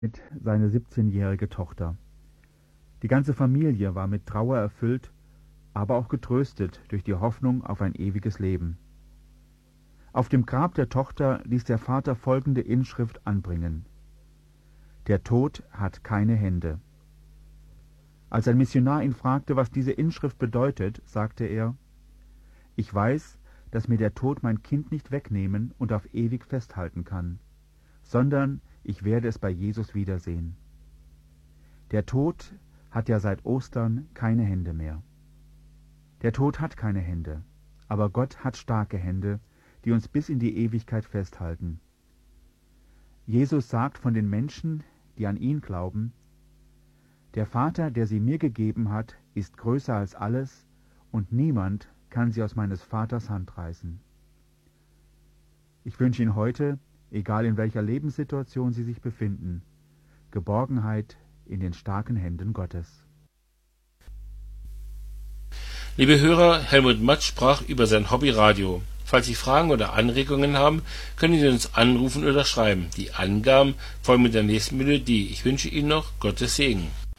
mit seine 17-jährige Tochter. Die ganze Familie war mit Trauer erfüllt, aber auch getröstet durch die Hoffnung auf ein ewiges Leben. Auf dem Grab der Tochter ließ der Vater folgende Inschrift anbringen: Der Tod hat keine Hände. Als ein Missionar ihn fragte, was diese Inschrift bedeutet, sagte er: Ich weiß, dass mir der Tod mein Kind nicht wegnehmen und auf ewig festhalten kann, sondern ich werde es bei Jesus wiedersehen. Der Tod hat ja seit Ostern keine Hände mehr. Der Tod hat keine Hände, aber Gott hat starke Hände, die uns bis in die Ewigkeit festhalten. Jesus sagt von den Menschen, die an ihn glauben: Der Vater, der sie mir gegeben hat, ist größer als alles, und niemand kann sie aus meines Vaters Hand reißen. Ich wünsche Ihnen heute, egal in welcher Lebenssituation Sie sich befinden, Geborgenheit in den starken Händen Gottes. Liebe Hörer, Helmut Matt sprach über sein Hobby Radio. Falls Sie Fragen oder Anregungen haben, können Sie uns anrufen oder schreiben. Die Angaben folgen mit der nächsten Melodie. Ich wünsche Ihnen noch Gottes Segen.